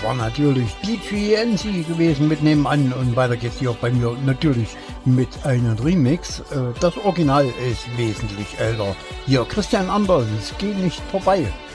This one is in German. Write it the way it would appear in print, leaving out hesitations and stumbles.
war natürlich die GNC gewesen mit Nebenan und weiter geht's hier auch bei mir natürlich mit einem Remix. Das Original ist wesentlich älter. Hier Christian Andersens, geh nicht vorbei.